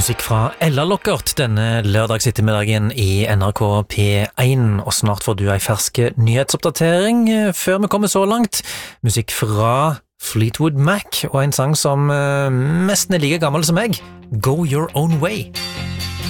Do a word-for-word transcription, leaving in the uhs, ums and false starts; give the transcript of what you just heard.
Musikk fra Ella Lockert denne lørdagsettermiddagen i N R K P én, og snart får du ei ferske nyhetsoppdatering før vi kommer så langt. Musikk fra Fleetwood Mac og en sang som nesten er like gammel som meg, Go Your Own Way.